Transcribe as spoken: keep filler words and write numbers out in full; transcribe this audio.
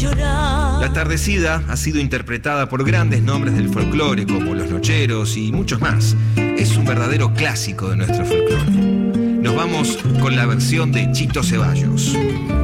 llorar. La Tardecida ha sido interpretada por grandes nombres del folclore como Los Nocheros y muchos más. Es un verdadero clásico de nuestro folclore. Nos vamos con la versión de Chito Ceballos.